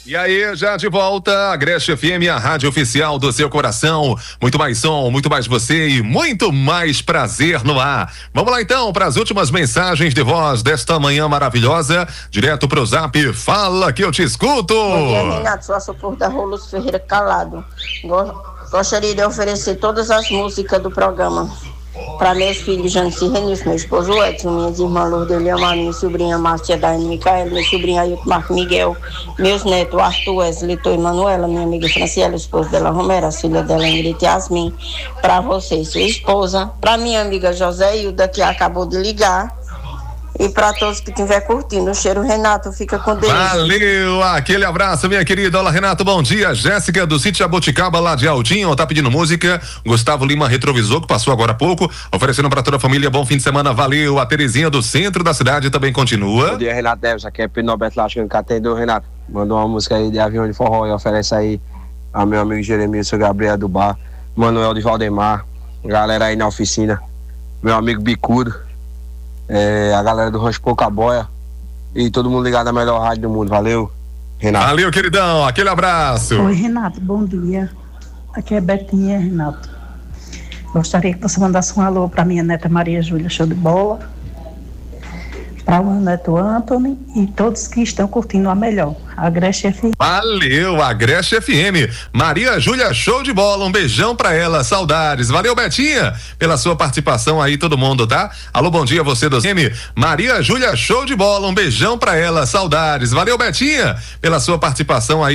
E aí, já de volta, Agreste FM, a rádio oficial do seu coração. Muito mais som, muito mais você e muito mais prazer no ar. Vamos lá então para as últimas mensagens de voz desta manhã maravilhosa, direto pro Zap. Fala que eu te escuto. Bom dia, Renato, sou a Socorro da Rolos Ferreira Calado. Gostaria de oferecer todas as músicas do programa para meus filhos Janice e Renilson, meu esposo Edson, minhas irmãs Lourdes Leomar, minha sobrinha Márcia Daiane Micael, meu sobrinho Ailton Marco Miguel, meus netos Arthur, Wesley e Manuela, minha amiga Franciela, esposa dela Romero, a filha dela Ingrid Yasmin, para você, sua esposa, para minha amiga José Hilda, que acabou de ligar, e para todos que estiver curtindo. O cheiro, Renato, fica com Deus. Valeu, aquele abraço, minha querida. Olá, Renato, bom dia. Jéssica do Sítio Jaboticaba, lá de Aldinho, tá pedindo música. Gustavo Lima Retrovisor, que passou agora há pouco, oferecendo para toda a família, bom fim de semana, valeu. A Terezinha do centro da cidade também continua. Bom dia, Renato Neves, aqui é Pedro Norberto Lascano, Catendor, Renato. Mandou uma música aí de Avião de Forró e oferece aí a meu amigo Jeremias, seu Gabriel do Bar, Manuel de Valdemar, galera aí na oficina, meu amigo Bicudo. A galera do Rancho Poucaboia e todo mundo ligado à melhor rádio do mundo. Valeu, Renato. Valeu, queridão, aquele abraço. Oi, Renato, bom dia. Aqui é Betinha, Renato. Gostaria que você mandasse um alô para minha neta Maria Júlia, show de bola, para o meu neto Anthony e todos que estão curtindo a melhor, a Agreste FM. Valeu, Agreste FM. Maria Júlia, show de bola, um beijão pra ela, saudades. Valeu, Betinha, pela sua participação aí, todo mundo, tá? Alô, bom dia, você do FM. Maria Júlia, show de bola, um beijão pra ela, saudades. Valeu, Betinha, pela sua participação aí.